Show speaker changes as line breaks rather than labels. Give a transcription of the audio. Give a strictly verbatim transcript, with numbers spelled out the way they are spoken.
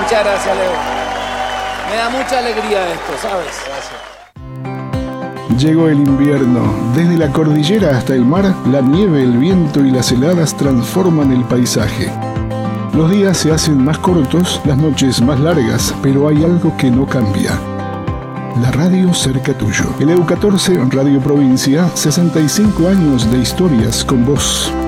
Muchas gracias, Leo. Me da mucha alegría esto, ¿sabes?
Gracias. Llegó el invierno. Desde la cordillera hasta el mar, la nieve, el viento y las heladas transforman el paisaje. Los días se hacen más cortos, las noches más largas, pero hay algo que no cambia. La radio cerca tuyo. El E U catorce, Radio Provincia, sesenta y cinco años de historias con vos.